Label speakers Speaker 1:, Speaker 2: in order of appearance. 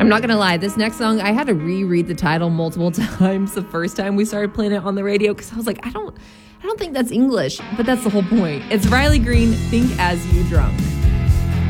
Speaker 1: I'm not going to lie. This next song, I had to reread the title multiple times the first time we started playing it on the radio because I was like, I don't think that's English, but that's the whole point. It's Riley Green, Think As You Drunk.